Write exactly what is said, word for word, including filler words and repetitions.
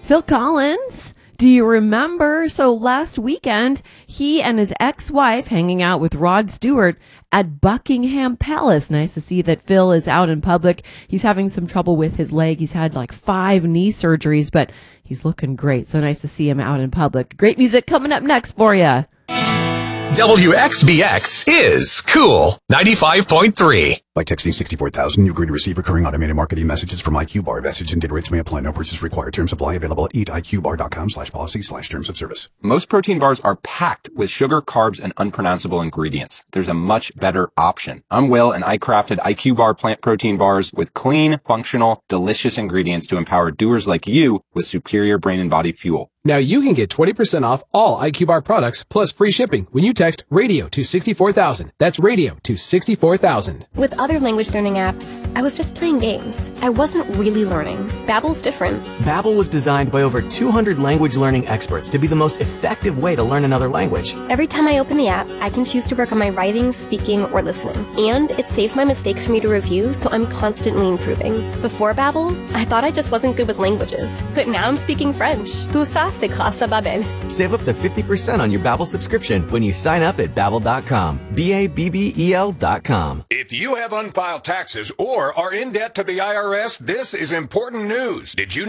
Phil Collins, do you remember? So last weekend, he and his ex-wife hanging out with Rod Stewart at Buckingham Palace. Nice to see that Phil is out in public. He's having some trouble with his leg. He's had like five knee surgeries, but he's looking great. So nice to see him out in public. Great music coming up next for you. W X B X is Cool ninety-five point three. By texting sixty-four thousand, you agree to receive recurring automated marketing messages from iQBar. Message and data rates may apply. No purchase required. Terms apply. Available at eat I Q bar dot com slash policy slash terms of service. Most protein bars are packed with sugar, carbs, and unpronounceable ingredients. There's a much better option. I'm Will, and I crafted iQBar plant protein bars with clean, functional, delicious ingredients to empower doers like you with superior brain and body fuel. Now you can get twenty percent off all iQBar products plus free shipping when you text radio to sixty-four thousand. That's radio to sixty-four thousand. With other language learning apps, I was just playing games. I wasn't really learning. Babbel's different. Babbel was designed by over two hundred language learning experts to be the most effective way to learn another language. Every time I open the app, I can choose to work on my writing, speaking, or listening. And it saves my mistakes for me to review, so I'm constantly improving. Before Babbel, I thought I just wasn't good with languages. But now I'm speaking French. Tout ça, c'est grâce à Babbel. Save up to fifty percent on your Babbel subscription when you sign up at babbel dot com. B A B B E L dot com. If you have unfiled taxes or are in debt to the I R S, this is important news. Did you